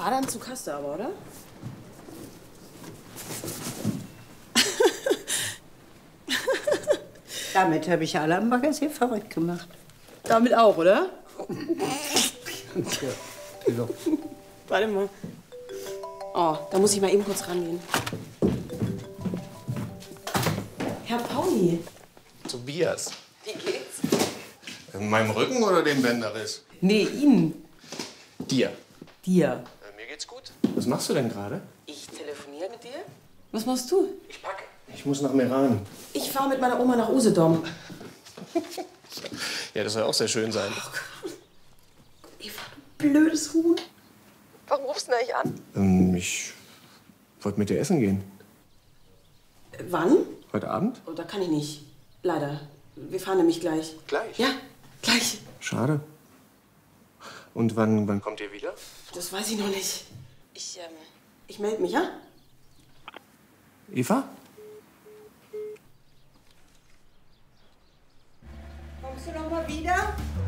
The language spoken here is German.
Badeanzug hast du aber, oder? Damit habe ich alle am Baggersee verrückt gemacht. Damit auch, oder? Ja, wieso? Warte mal. Oh, da muss ich mal eben kurz rangehen. Herr Pauli. Tobias. Wie geht's? In meinem Rücken oder dem Bänderriss? Nee, Ihnen. Dir. Dir. Mir geht's gut. Was machst du denn gerade? Ich telefoniere mit dir? Was machst du? Ich packe. Ich muss nach Meran. Ich fahre mit meiner Oma nach Usedom. Ja, das soll auch sehr schön sein. Oh Gott. Eva, du blödes Huhn. Warum rufst du denn eigentlich an? Ich wollte mit dir essen gehen. Wann? Heute Abend? Oh, da kann ich nicht. Leider. Wir fahren nämlich gleich. Gleich? Ja, gleich. Schade. Und wann kommt ihr wieder? Das weiß ich noch nicht. Ich melde mich, ja? Eva? Kommst du noch mal wieder?